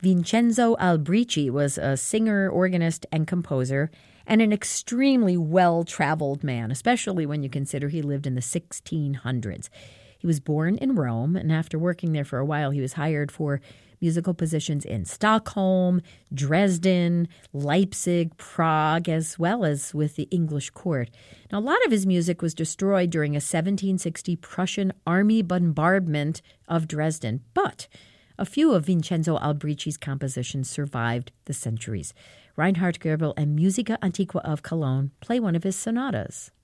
Vincenzo Albrici was a singer, organist, and composer, and an extremely well-traveled man, especially when you consider he lived in the 1600s. He was born in Rome, and after working there for a while, he was hired for musical positions in Stockholm, Dresden, Leipzig, Prague, as well as with the English court. Now, a lot of his music was destroyed during a 1760 Prussian army bombardment of Dresden, but a few of Vincenzo Albrici's compositions survived the centuries. Reinhard Goebel and Musica Antiqua of Cologne play one of his sonatas.